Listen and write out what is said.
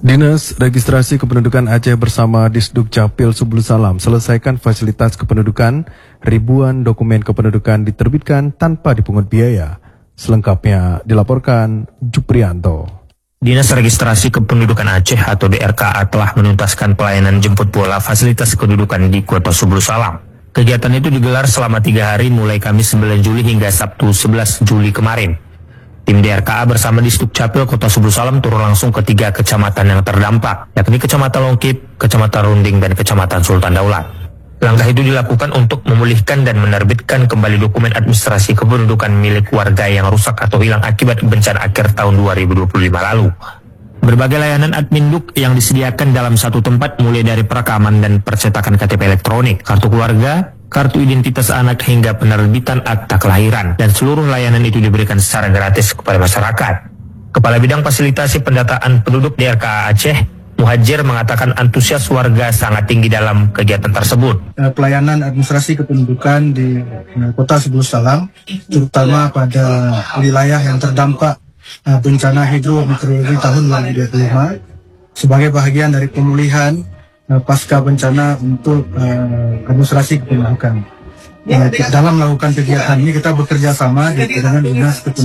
Dinas Registrasi Kependudukan Aceh bersama Disduk Capil Subul Salam selesaikan fasilitas kependudukan, ribuan dokumen kependudukan diterbitkan tanpa dipungut biaya. Selengkapnya dilaporkan Juprianto. Dinas Registrasi Kependudukan Aceh atau DRKA telah menuntaskan pelayanan jemput bola fasilitas kependudukan di Kota Subul Salam. Kegiatan itu digelar selama 3 hari mulai Kamis 9 Juli hingga Sabtu 11 Juli kemarin. Tim DRKA bersama Disduk Capil Kota Subul Salam turun langsung ke 3 kecamatan yang terdampak, yakni Kecamatan Longkip, Kecamatan Runding, dan Kecamatan Sultan Daulat. Langkah itu dilakukan untuk memulihkan dan menerbitkan kembali dokumen administrasi kependudukan milik warga yang rusak atau hilang akibat bencana akhir tahun 2025 lalu. Berbagai layanan adminduk yang disediakan dalam satu tempat mulai dari perekaman dan percetakan KTP elektronik, kartu keluarga, kartu identitas anak hingga penerbitan akta kelahiran, dan seluruh layanan itu diberikan secara gratis kepada masyarakat. Kepala Bidang Fasilitasi Pendataan Penduduk DRKA Aceh, Muhajir, mengatakan antusias warga sangat tinggi dalam kegiatan tersebut. Pelayanan administrasi kependudukan di Kota Subul Salam, terutama pada wilayah yang terdampak bencana hidrometeorologi tahun 2025, sebagai bagian dari pemulihan pasca bencana untuk administrasi kependudukan. Dalam melakukan kegiatan ini kita bekerja sama dengan Dinas Kependudukan